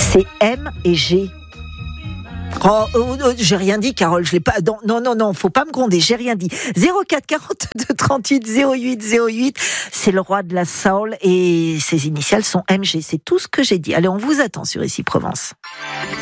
C'est M et G. J'ai rien dit, Carole, je l'ai pas. Non, faut pas me gronder, j'ai rien dit. 04 42 38 08 08, c'est le roi de la soul et ses initiales sont MG. C'est tout ce que j'ai dit. Allez, on vous attend sur Ici Provence.